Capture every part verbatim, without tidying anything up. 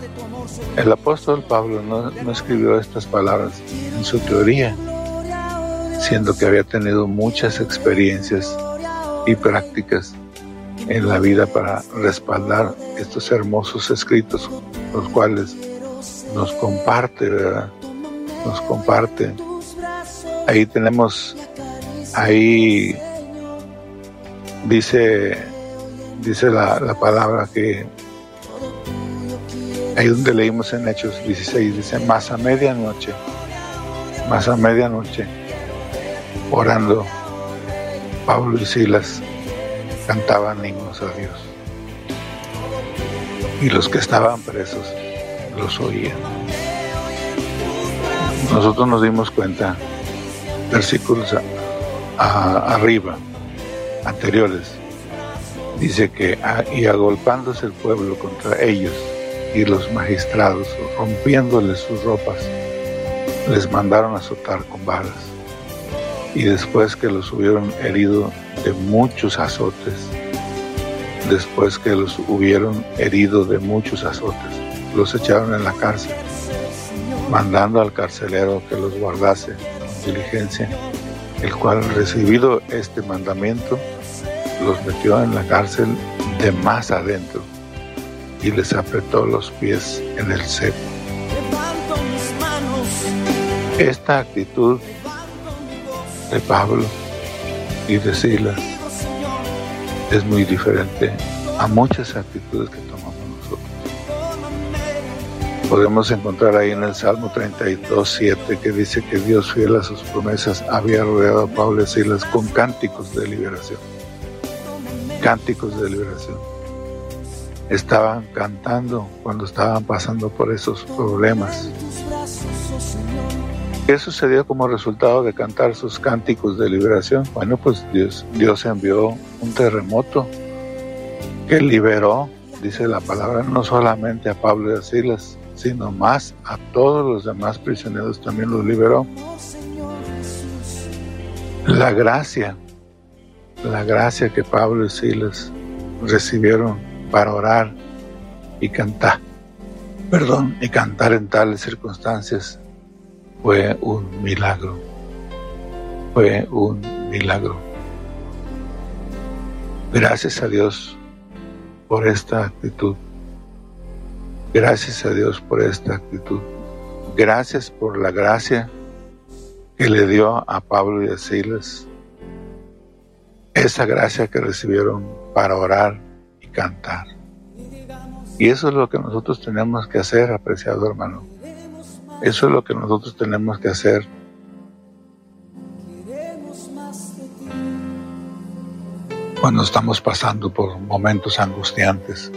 El apóstol Pablo no, no escribió estas palabras en su teoría, siendo que había tenido muchas experiencias y prácticas en la vida para respaldar estos hermosos escritos, los cuales nos comparte, ¿verdad? Nos comparte. Ahí tenemos, ahí dice, dice la, la palabra que ahí donde leímos en Hechos dieciséis, dice, más a medianoche, más a medianoche, orando, Pablo y Silas cantaban himnos a Dios. Y los que estaban presos los oían. Nosotros nos dimos cuenta, versículos a, a, arriba, anteriores, dice que a, y agolpándose el pueblo contra ellos y los magistrados, rompiéndoles sus ropas, les mandaron azotar con varas. Y después que los hubieron herido de muchos azotes, después que los hubieron herido de muchos azotes, los echaron en la cárcel, mandando al carcelero que los guardase con diligencia, el cual, recibido este mandamiento, los metió en la cárcel de más adentro y les apretó los pies en el cepo. Esta actitud de Pablo y de Silas es muy diferente a muchas actitudes que tomamos nosotros. Podemos encontrar ahí en el Salmo treinta y dos, siete, que dice que Dios, fiel a sus promesas, había rodeado a Pablo y Silas con cánticos de liberación. Cánticos de liberación. Estaban cantando cuando estaban pasando por esos problemas. ¿Qué sucedió como resultado de cantar sus cánticos de liberación? Bueno, pues Dios, Dios envió un terremoto que liberó, dice la palabra, no solamente a Pablo y a Silas, sino más a todos los demás prisioneros también los liberó. La gracia, la gracia que Pablo y Silas recibieron para orar y cantar, perdón, y cantar en tales circunstancias, fue un milagro, fue un milagro. Gracias a Dios por esta actitud, gracias a Dios por esta actitud, gracias por la gracia que le dio a Pablo y a Silas, esa gracia que recibieron para orar y cantar. Y eso es lo que nosotros tenemos que hacer, apreciado hermano. Eso es lo que nosotros tenemos que hacer. Cuando estamos pasando por momentos angustiantes.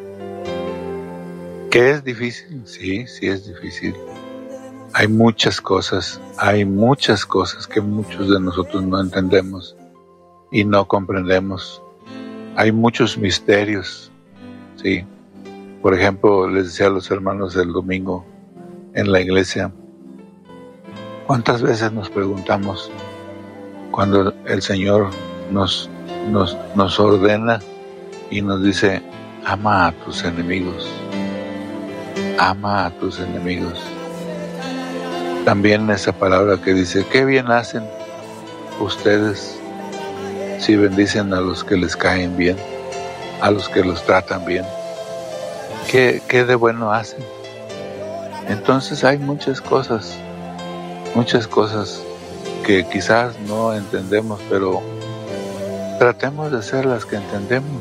¿Qué es difícil? Sí, sí es difícil. Hay muchas cosas, hay muchas cosas que muchos de nosotros no entendemos y no comprendemos. Hay muchos misterios, sí. Por ejemplo, les decía a los hermanos el domingo en la iglesia, ¿cuántas veces nos preguntamos cuando el Señor nos, nos, nos ordena y nos dice, ama a tus enemigos, ama a tus enemigos? También esa palabra que dice, ¿qué bien hacen ustedes si bendicen a los que les caen bien, a los que los tratan bien? ¿Qué, qué de bueno hacen? Entonces hay muchas cosas, muchas cosas que quizás no entendemos, pero tratemos de hacer las que entendemos.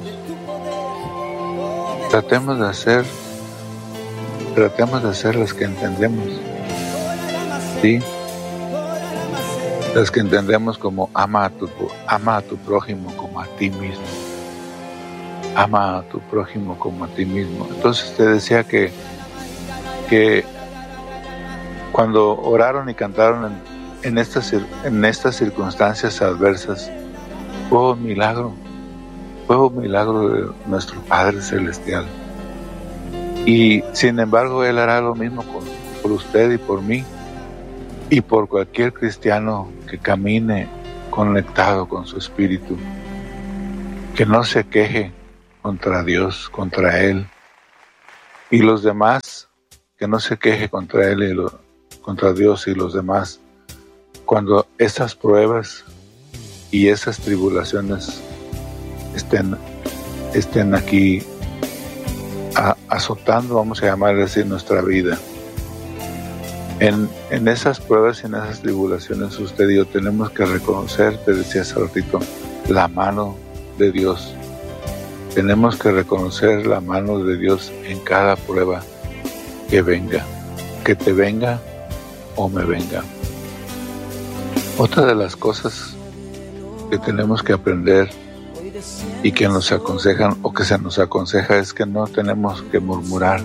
Tratemos de hacer, tratemos de hacer las que entendemos. ¿Sí? Las que entendemos como ama a tu, ama a tu prójimo como a ti mismo. Ama a tu prójimo como a ti mismo. Entonces te decía que, que cuando oraron y cantaron en, en, estas, en estas circunstancias adversas, fue un milagro, fue un milagro de nuestro Padre Celestial. Y sin embargo, Él hará lo mismo con, por usted y por mí, y por cualquier cristiano que camine conectado con su espíritu, que no se queje contra Dios, contra Él, Y los demás, que no se queje contra él y lo, contra Dios y los demás, cuando esas pruebas y esas tribulaciones estén, estén aquí a, azotando, vamos a llamarle así, nuestra vida. En, en esas pruebas y en esas tribulaciones, usted y yo tenemos que reconocer, te decía hace ratito, la mano de Dios. Tenemos que reconocer la mano de Dios en cada prueba que venga, que te venga o me venga. Otra de las cosas que tenemos que aprender y que nos aconsejan o que se nos aconseja es que no tenemos que murmurar.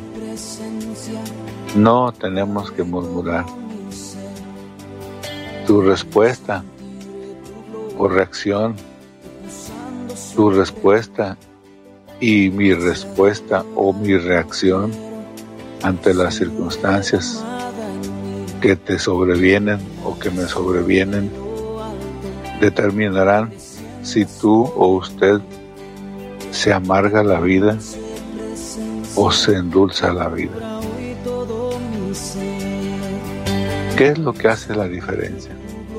No tenemos que murmurar. Tu respuesta o reacción, tu respuesta y mi respuesta o mi reacción ante las circunstancias que te sobrevienen o que me sobrevienen determinarán si tú o usted se amarga la vida o se endulza la vida. ¿Qué es lo que hace la diferencia?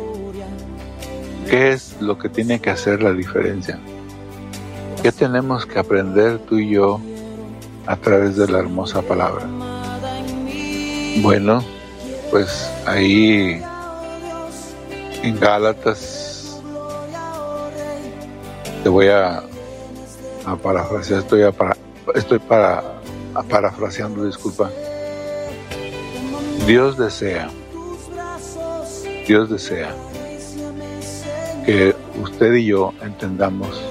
¿Qué es lo que tiene que hacer la diferencia? ¿Qué tenemos que aprender tú y yo a través de la hermosa palabra? Bueno, pues ahí en Gálatas te voy a, a parafrasear, estoy, a para, estoy para, a parafraseando, disculpa. Dios desea, Dios desea que usted y yo entendamos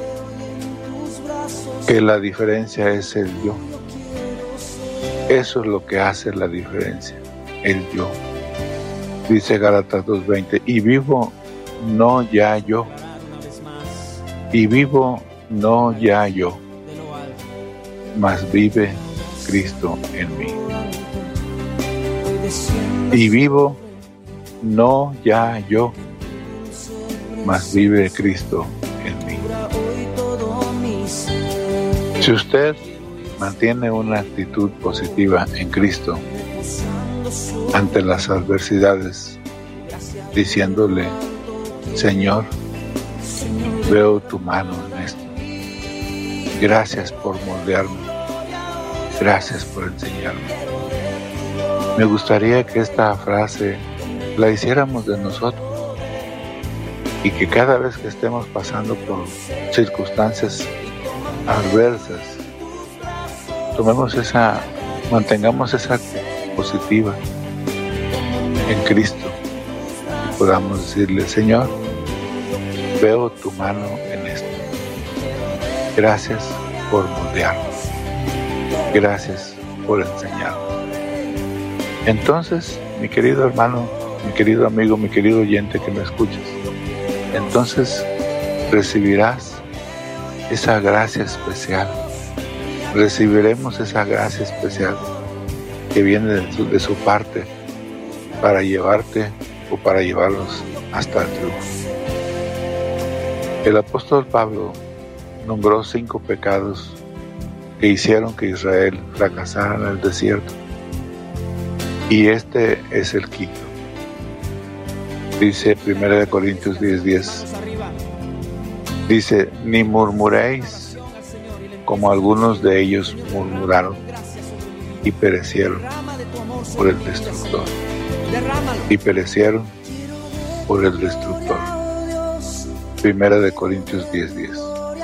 que la diferencia es el yo. Eso es lo que hace la diferencia, el yo. Dice Gálatas dos veinte, y vivo no ya yo, y vivo no ya yo, mas vive Cristo en mí. Y vivo no ya yo, mas vive Cristo en mí. Si usted mantiene una actitud positiva en Cristo ante las adversidades, diciéndole, Señor, veo tu mano en esto. Gracias por moldearme. Gracias por enseñarme. Me gustaría que esta frase la hiciéramos de nosotros y que cada vez que estemos pasando por circunstancias adversas, tomemos esa, mantengamos esa actitud positiva en Cristo y podamos decirle, Señor, veo tu mano en esto. Gracias por moldearme. Gracias por enseñarme. Entonces, mi querido hermano, mi querido amigo, mi querido oyente que me escuchas, entonces recibirás esa gracia especial. Recibiremos esa gracia especial que viene de su, de su parte para llevarte o para llevarnos hasta el triunfo. El apóstol Pablo nombró cinco pecados que hicieron que Israel fracasara en el desierto, y este es el quinto. Dice primera de Corintios diez diez, dice, ni murmuréis como algunos de ellos murmuraron y perecieron por el destructor. Y perecieron por el destructor. Primera de Corintios diez diez.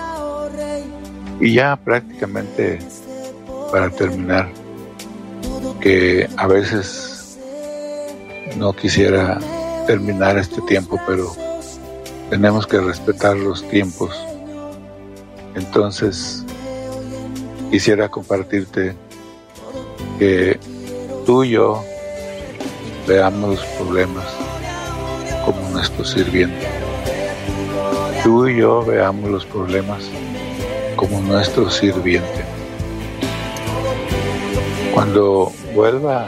Y ya prácticamente para terminar, que a veces no quisiera terminar este tiempo, pero tenemos que respetar los tiempos. Entonces quisiera compartirte que tú y yo veamos los problemas como nuestro sirviente. Tú y yo veamos los problemas como nuestro sirviente. Cuando vuelva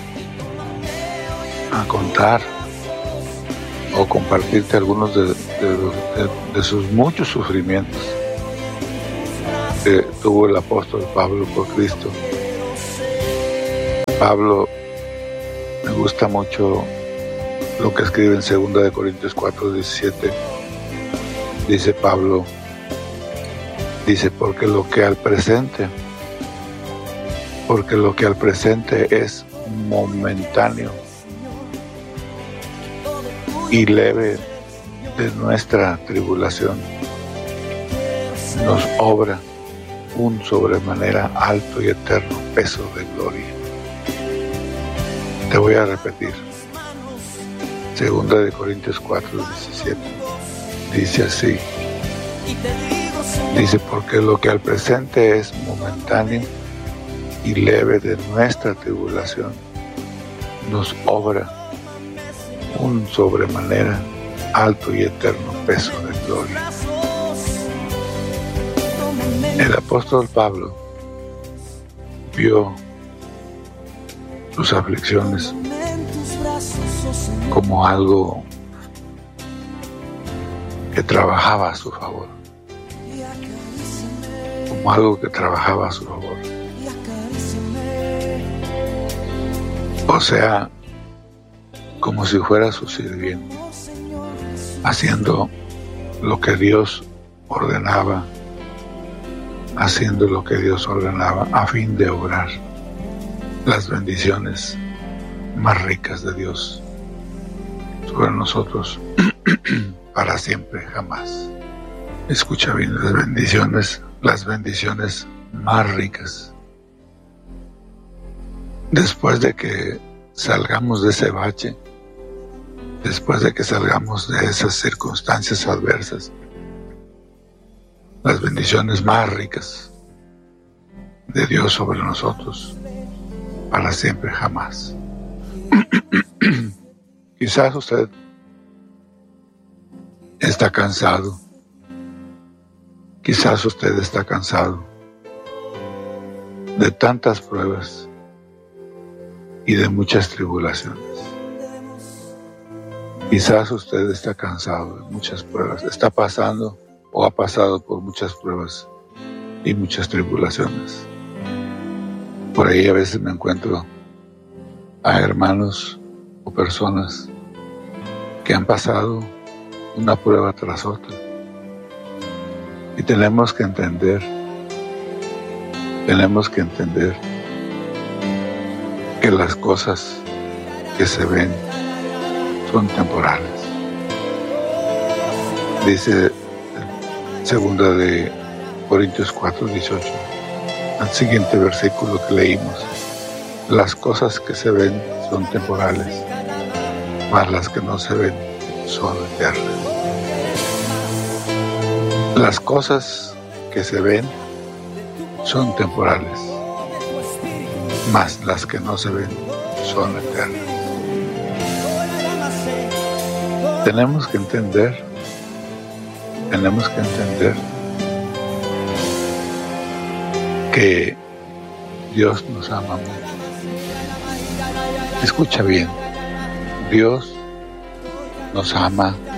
a contar o compartirte algunos de, de, de, de sus muchos sufrimientos que tuvo el apóstol Pablo por Cristo, Pablo, me gusta mucho lo que escribe en segunda de Corintios cuatro diecisiete. Dice Pablo, dice, porque lo que al presente, porque lo que al presente es momentáneo y leve de nuestra tribulación, nos obra un sobremanera alto y eterno peso de gloria. Te voy a repetir. Segunda de Corintios cuatro diecisiete. Dice así. Dice, porque lo que al presente es momentáneo y leve de nuestra tribulación, nos obra un sobremanera alto y eterno peso de gloria. El apóstol Pablo vio sus aflicciones como algo que trabajaba a su favor, como algo que trabajaba a su favor. O sea, como si fuera su sirviente, haciendo lo que Dios ordenaba, haciendo lo que Dios ordenaba a fin de obrar las bendiciones más ricas de Dios sobre nosotros para siempre, jamás. Escucha bien, las bendiciones, las bendiciones más ricas. Después de que salgamos de ese bache, después de que salgamos de esas circunstancias adversas, las bendiciones más ricas de Dios sobre nosotros para siempre, jamás. Quizás usted está cansado, quizás usted está cansado de tantas pruebas y de muchas tribulaciones. Quizás usted está cansado de muchas pruebas, está pasando o ha pasado por muchas pruebas y muchas tribulaciones. Por ahí a veces me encuentro a hermanos o personas que han pasado una prueba tras otra. Y tenemos que entender, tenemos que entender que las cosas que se ven son temporales. Dice segunda de Corintios cuatro dieciocho, el siguiente versículo que leímos: las cosas que se ven son temporales, mas las que no se ven son eternas. Las cosas que se ven son temporales, mas las que no se ven son eternas. Tenemos que entender, tenemos que entender que Dios nos ama mucho. Escucha bien, Dios nos ama mucho.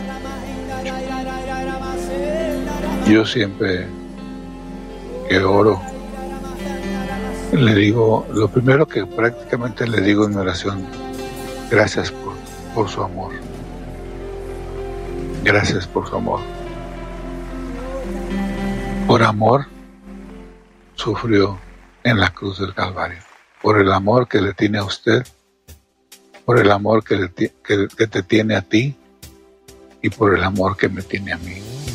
Yo siempre que oro, le digo, lo primero que prácticamente le digo en mi oración: gracias por, por su amor. Gracias por su amor. Por amor sufrió en la cruz del Calvario. Por el amor que le tiene a usted, por el amor que, le, que, que te tiene a ti y por el amor que me tiene a mí.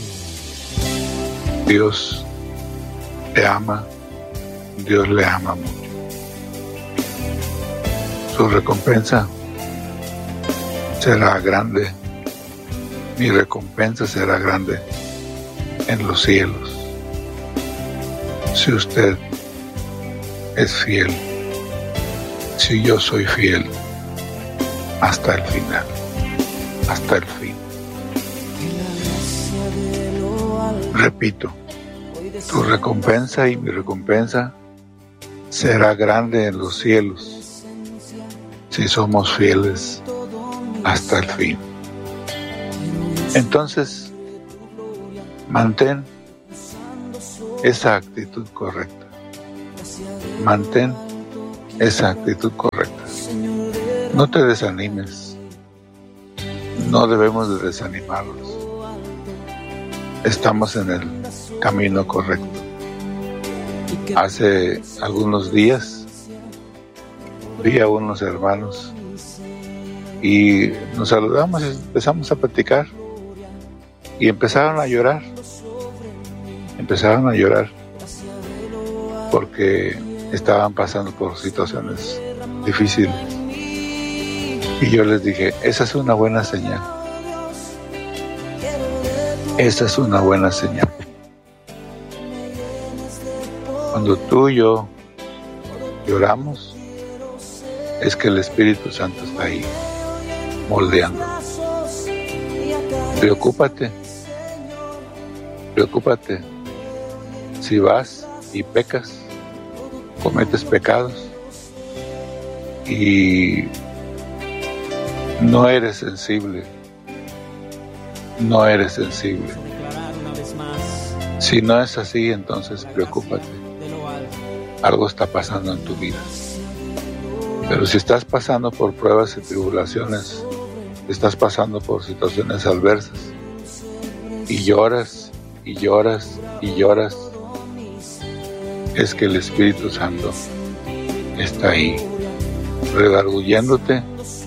Dios te ama, Dios le ama mucho. Su recompensa será grande, mi recompensa será grande en los cielos, si usted es fiel, si yo soy fiel hasta el final, hasta el fin. Repito, tu recompensa y mi recompensa será grande en los cielos si somos fieles hasta el fin. Entonces, mantén esa actitud correcta. Mantén esa actitud correcta. No te desanimes. No debemos de desanimarnos. Estamos en el camino correcto. Hace algunos días vi a unos hermanos y nos saludamos y empezamos a platicar y empezaron a llorar. Empezaron a llorar porque estaban pasando por situaciones difíciles. Y yo les dije, esa es una buena señal. Esa es una buena señal. Cuando tú y yo lloramos, es que el Espíritu Santo está ahí, moldeando. Preocúpate, preocúpate. Si vas y pecas, cometes pecados y no eres sensible, no eres sensible. Si no es así, entonces preocúpate. Algo está pasando en tu vida. Pero si estás pasando por pruebas y tribulaciones, estás pasando por situaciones adversas y lloras y lloras y lloras, es que el Espíritu Santo está ahí, redarguyéndote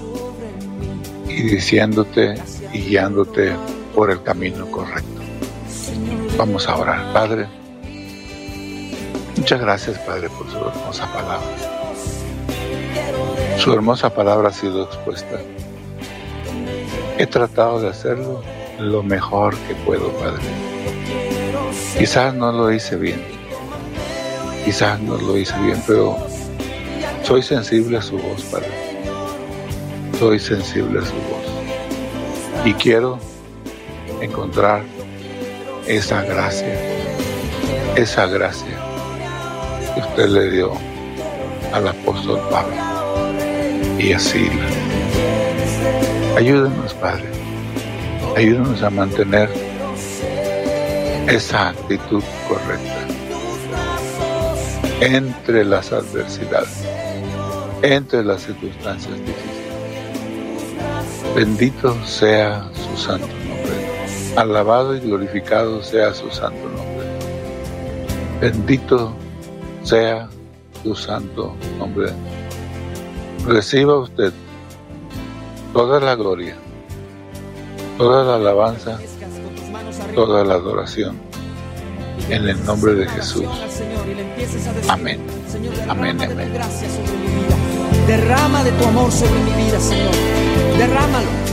y diciéndote y guiándote por el camino correcto. Vamos a orar. Padre, muchas gracias, Padre, por su hermosa palabra. Su hermosa palabra ha sido expuesta. He tratado de hacerlo lo mejor que puedo, Padre. Quizás no lo hice bien. Quizás no lo hice bien, pero soy sensible a su voz, Padre. Soy sensible a su voz. Y quiero encontrar esa gracia, esa gracia que usted le dio al apóstol Pablo y a Silas. Ayúdenos, Padre. Ayúdenos a mantener esa actitud correcta entre las adversidades, entre las circunstancias difíciles. Bendito sea su santo nombre. Alabado y glorificado sea su santo nombre. Bendito sea su santo nombre. Reciba usted toda la gloria, toda la alabanza, toda la adoración, en el nombre de Jesús. Amén. Amén, amén. Derrama de tu amor sobre mi vida, Señor. Derrámalo.